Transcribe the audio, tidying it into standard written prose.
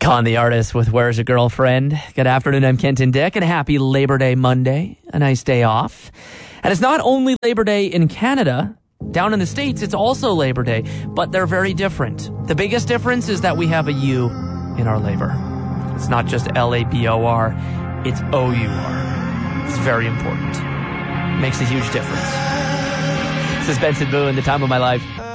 Con the Artist with Where's Your Girlfriend? Good afternoon, I'm Kenton Dick, and happy Labor Day Monday, a nice day off. And it's not only Labor Day in Canada, down in the States it's also Labor Day, but they're very different. The biggest difference is that we have a U in our labor. It's not just L-A-B-O-R, it's O-U-R. It's very important. Makes a huge difference. This is Benson Boone, The Time of My Life.